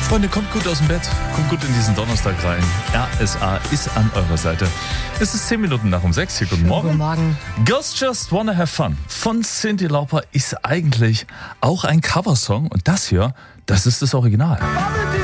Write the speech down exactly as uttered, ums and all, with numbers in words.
Freunde, kommt gut aus dem Bett, kommt gut in diesen Donnerstag rein. R S A ist an eurer Seite. Es ist zehn Minuten nach um sechs. Hier, guten Morgen. Guten Morgen. Girls Just Wanna Have Fun von Cyndi Lauper ist eigentlich auch ein Coversong. Und das hier, das ist das Original.